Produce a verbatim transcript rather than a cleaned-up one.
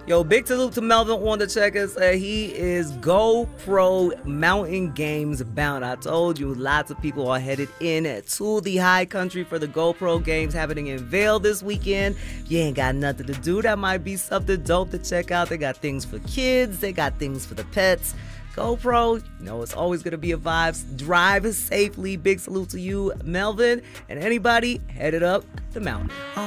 Yo, big salute to Melvin on the checkers. Uh, he is GoPro Mountain Games bound. I told you, lots of people are headed in to the high country for the GoPro Games happening in Vail this weekend. If you ain't got nothing to do, that might be something dope to check out. They got things for kids. They got things for the pets. GoPro, you know, it's always going to be a vibe. Drive safely. Big salute to you, Melvin, and anybody headed up the mountain.